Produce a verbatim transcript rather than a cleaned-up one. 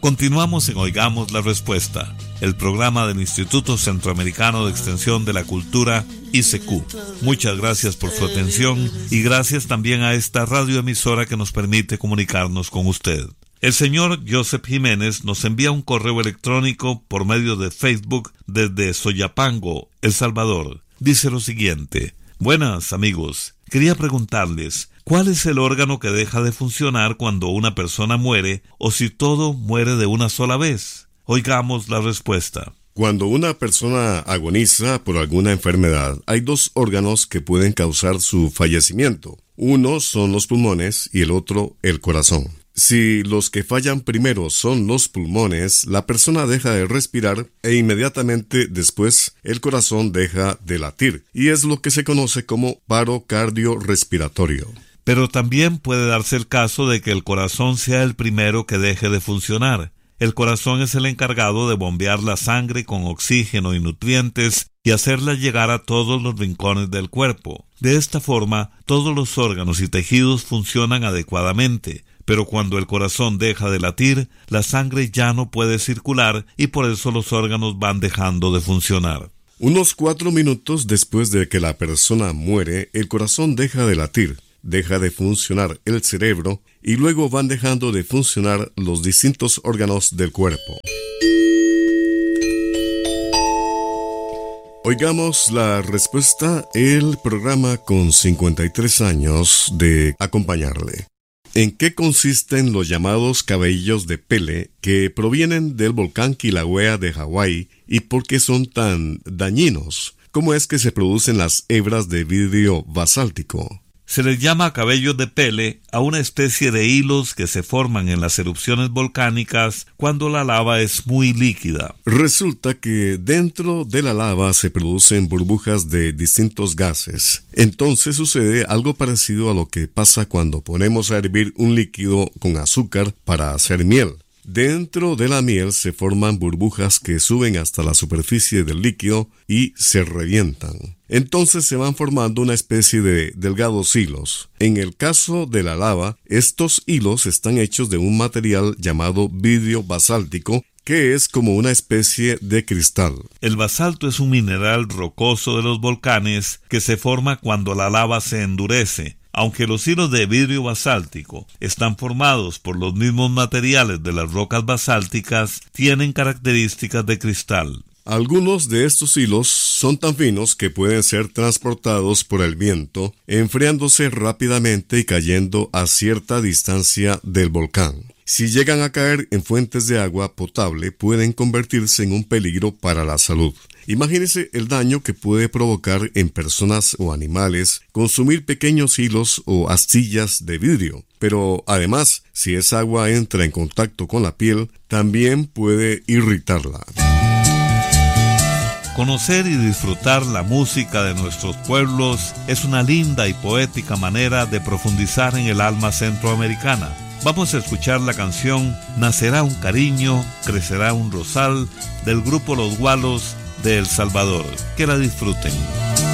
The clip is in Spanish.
Continuamos en Oigamos la Respuesta, el programa del Instituto Centroamericano de Extensión de la Cultura, I C Q. Muchas gracias por su atención y gracias también a esta radioemisora que nos permite comunicarnos con usted. El señor Joseph Jiménez nos envía un correo electrónico por medio de Facebook desde Soyapango, El Salvador. Dice lo siguiente: buenas amigos, quería preguntarles, ¿cuál es el órgano que deja de funcionar cuando una persona muere o si todo muere de una sola vez? Oigamos la respuesta. Cuando una persona agoniza por alguna enfermedad, hay dos órganos que pueden causar su fallecimiento. Uno son los pulmones y el otro el corazón. Si los que fallan primero son los pulmones, la persona deja de respirar e inmediatamente después el corazón deja de latir, y es lo que se conoce como paro cardiorrespiratorio. Pero también puede darse el caso de que el corazón sea el primero que deje de funcionar. El corazón es el encargado de bombear la sangre con oxígeno y nutrientes y hacerla llegar a todos los rincones del cuerpo. De esta forma, todos los órganos y tejidos funcionan adecuadamente. Pero cuando el corazón deja de latir, la sangre ya no puede circular y por eso los órganos van dejando de funcionar. Unos cuatro minutos después de que la persona muere, el corazón deja de latir, deja de funcionar el cerebro y luego van dejando de funcionar los distintos órganos del cuerpo. Oigamos la respuesta, el programa con cincuenta y tres años de acompañarle. ¿En qué consisten los llamados cabellos de pele que provienen del volcán Kilauea de Hawái y por qué son tan dañinos? ¿Cómo es que se producen las hebras de vidrio basáltico? Se les llama cabellos de pele a una especie de hilos que se forman en las erupciones volcánicas cuando la lava es muy líquida. Resulta que dentro de la lava se producen burbujas de distintos gases. Entonces sucede algo parecido a lo que pasa cuando ponemos a hervir un líquido con azúcar para hacer miel. Dentro de la miel se forman burbujas que suben hasta la superficie del líquido y se revientan. Entonces se van formando una especie de delgados hilos. En el caso de la lava, estos hilos están hechos de un material llamado vidrio basáltico, que es como una especie de cristal. El basalto es un mineral rocoso de los volcanes que se forma cuando la lava se endurece. Aunque los hilos de vidrio basáltico están formados por los mismos materiales de las rocas basálticas, tienen características de cristal. Algunos de estos hilos son tan finos que pueden ser transportados por el viento, enfriándose rápidamente y cayendo a cierta distancia del volcán. Si llegan a caer en fuentes de agua potable, pueden convertirse en un peligro para la salud. Imagínese el daño que puede provocar en personas o animales consumir pequeños hilos o astillas de vidrio. Pero además, si esa agua entra en contacto con la piel, también puede irritarla. Conocer y disfrutar la música de nuestros pueblos es una linda y poética manera de profundizar en el alma centroamericana. Vamos a escuchar la canción Nacerá un cariño, crecerá un rosal del grupo Los Gualos de El Salvador. Que la disfruten.